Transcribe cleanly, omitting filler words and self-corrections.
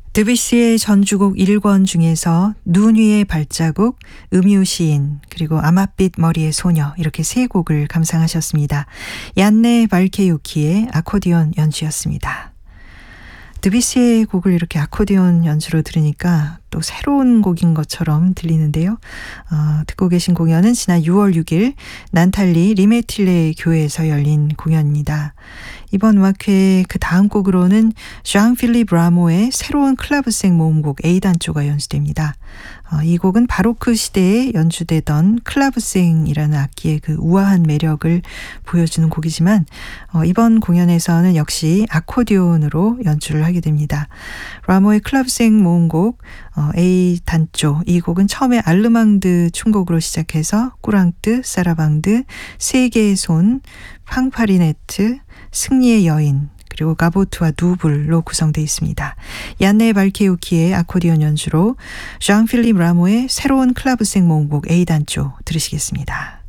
드뷔시의 전주곡 1권 중에서 눈 위의 발자국, 음유 시인, 그리고 아맛빛 머리의 소녀 이렇게 세 곡을 감상하셨습니다. 얀네 발케유키의 아코디온 연주였습니다. 드뷔시의 곡을 이렇게 아코디온 연주로 들으니까 또 새로운 곡인 것처럼 들리는데요. 듣고 계신 공연은 지난 6월 6일 난탈리 리메틸레 교회에서 열린 공연입니다. 이번 음악회 그 다음 곡으로는 쟈앙 필립 라모의 새로운 클라브생 모음곡 A단조가 연주됩니다. 이 곡은 바로크 시대에 연주되던 클라브생이라는 악기의 그 우아한 매력을 보여주는 곡이지만 이번 공연에서는 역시 아코디온으로 연주를 하게 됩니다. 라모의 클라브생 모음곡 A단조, 이 곡은 처음에 알르망드 춤곡으로 시작해서 꾸랑뜨, 사라방드, 세 개의 손, 팡파리네트, 승리의 여인, 그리고 가보트와 누블로 구성되어 있습니다. 얀네 발케유키의 아코디온 연주로 쟈앙 필립 라모의 새로운 클라브생 모음곡 A단조 들으시겠습니다.